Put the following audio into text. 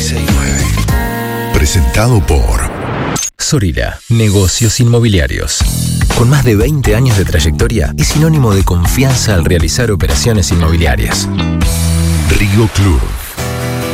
969. Presentado por Sorira, negocios inmobiliarios. Con más de 20 años de trayectoria, es sinónimo de confianza al realizar operaciones inmobiliarias. Río Club.